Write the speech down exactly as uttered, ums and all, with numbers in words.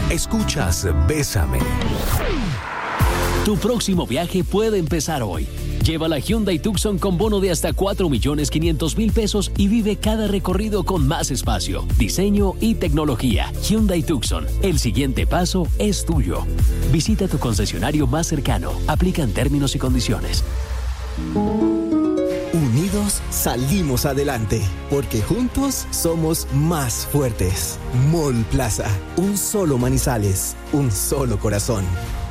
Escuchas Bésame. Tu próximo viaje puede empezar hoy. Lleva la Hyundai Tucson con bono de hasta cuatro millones quinientos mil pesos y vive cada recorrido con más espacio, diseño y tecnología. Hyundai Tucson, el siguiente paso es tuyo. Visita tu concesionario más cercano. Aplican términos y condiciones. Unidos salimos adelante, porque juntos somos más fuertes. Mall Plaza, un solo Manizales, un solo corazón.